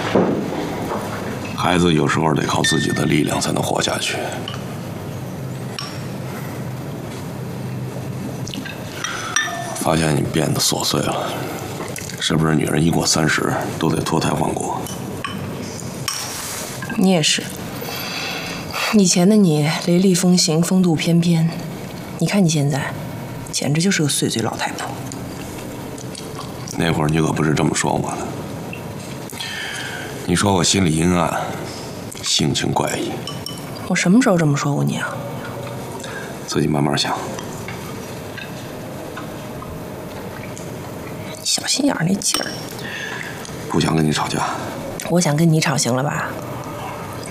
孩子有时候得靠自己的力量才能活下去。发现你变得琐碎了，是不是女人一过30都得脱胎换骨？ 你也是。以前的你雷厉风行，风度翩翩，你看你现在，简直就是个碎嘴老太婆。 那会儿你可不是这么说我的，你说我心里阴暗，性情怪异。 我什么时候这么说过你啊？ 自己慢慢想。 小心眼儿那劲儿。 不想跟你吵架。 我想跟你吵，行了吧？